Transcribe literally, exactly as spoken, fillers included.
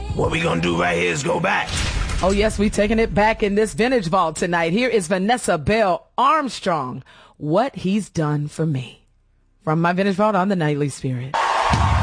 What we gonna do right here is go back. Oh, yes, we taking it back in this Vintage Vault tonight. Here is Vanessa Bell Armstrong, What He's Done for Me. From my Vintage Vault on the Nightly Spirit.